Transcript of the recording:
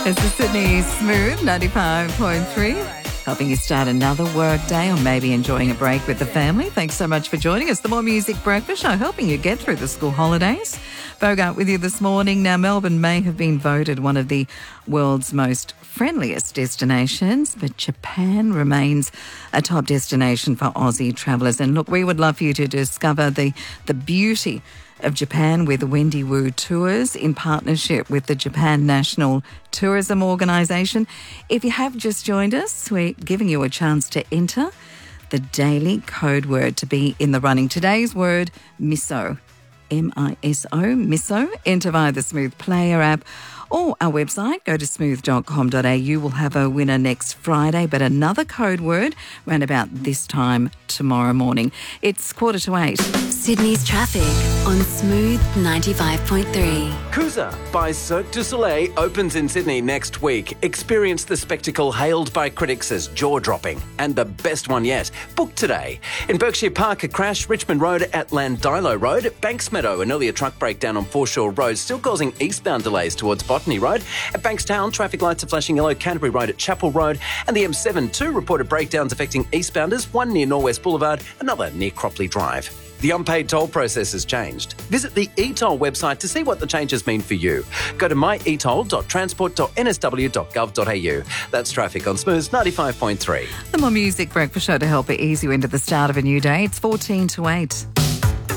This is Sydney Smooth 95.3. Helping you start another work day or maybe enjoying a break with the family. Thanks so much for joining us. The More Music Breakfast Show, helping you get through the school holidays. Bogart with you this morning. Now, Melbourne may have been voted one of the world's most friendliest destinations, but Japan remains a top destination for Aussie travellers. And look, we would love for you to discover the beauty of Japan with Wendy Wu Tours in partnership with the Japan National Tourism Organisation. If you have just joined us, we're giving you a chance to enter the daily code word to be in the running. Today's word, miso. M-I-S-O, miso. Enter via the Smooth Player app or our website. Go to smooth.com.au. We'll have a winner next Friday, but another code word around about this time tomorrow morning. It's 7:45. Sydney's traffic on Smooth 95.3. Coosa by Cirque du Soleil opens in Sydney next week. Experience the spectacle hailed by critics as jaw-dropping and the best one yet. Book today. In Berkshire Park, a crash, Richmond Road at Landilo Road. Banks Meadow, an earlier truck breakdown on Foreshore Road, still causing eastbound delays towards Botany Road. At Bankstown, traffic lights are flashing yellow, Canterbury Road at Chapel Road. And the M7, 2 reported breakdowns affecting eastbounders, one near Norwest Boulevard, another near Cropley Drive. The unpaid toll process has changed. Visit the eToll website to see what the changes mean for you. Go to myetoll.transport.nsw.gov.au. That's traffic on Smooth 95.3. The More Music Breakfast Show to help ease you into the start of a new day. It's 7:45.